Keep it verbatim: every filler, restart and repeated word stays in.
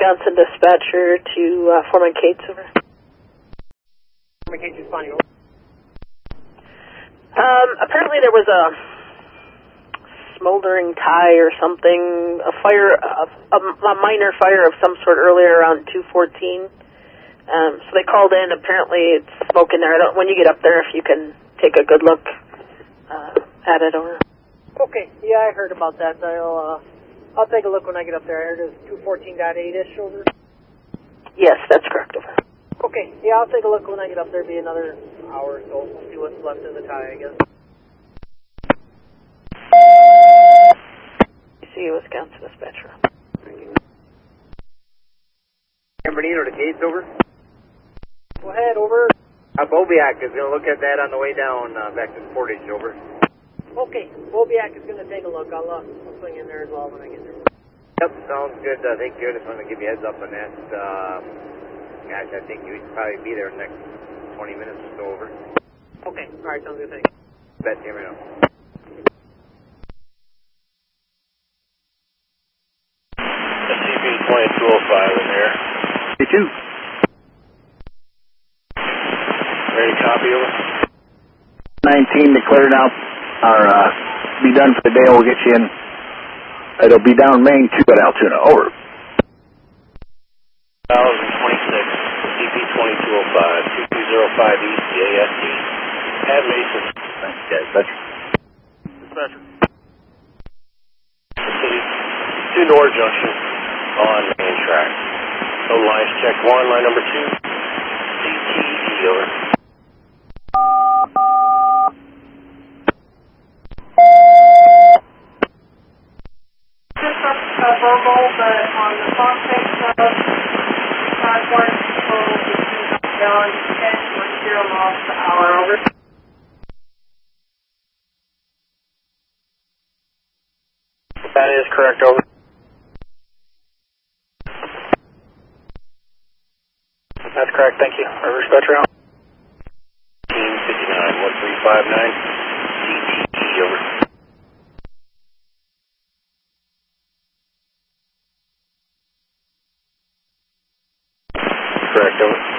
Wisconsin dispatcher to uh, Foreman Cates, over. Foreman Cates responding, over. Um, apparently there was a smoldering tie or something, a fire, a, a, a minor fire of some sort earlier around two fourteen. Um, so they called in. Apparently it's smoke in there. I don't, when you get up there, if you can take a good look uh, at it, over. Okay, yeah, I heard about that. I'll, uh, I'll take a look when I get up there. I heard it was two fourteen point eight-ish, over. Yes, that's correct, over. Okay, yeah, I'll take a look when I get up there. Be another hour or so. We'll see what's left in the tie, I guess. See you, Wisconsin dispatcher. San Bernardino to Cates, over. Go ahead, over. Uh, Bobiak is going to look at that on the way down uh, back to Portage, over. Okay, Bobiak is going to take a look. I'll, uh, I'll swing in there as well when I get there. Yep, sounds good. Uh, thank you. I just wanted to give you a heads up on that. Uh, gosh, I think you'd probably be there in the next twenty minutes or so, over. Okay, all right, sounds good. Thanks. Bet you right now. S C P twenty-two oh five in there. You too. Ready to copy, over? nineteen declared out. Or, uh, be done for the day. We'll get you in. It'll be down Main two at Altoona. Over. one thousand twenty-six, C P twenty-two oh five, two two zero five East, the A S D. Add Mason. Thanks, guys. That's Dispatcher. City, two North Junction on main track. So lines check one, line number two. C T E, over. Uh, verbal, but on the cockpit sub, five one total down ten point zero miles per hour, over. That is correct, over. That's correct, thank you. River Spectrum. Team fifty-nine, one three five nine, C T E, over. Correct, over.